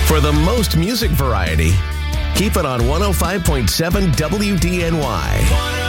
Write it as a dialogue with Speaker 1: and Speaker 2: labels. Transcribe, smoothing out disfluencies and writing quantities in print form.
Speaker 1: For the most music variety, keep it on 105.7 WDNY.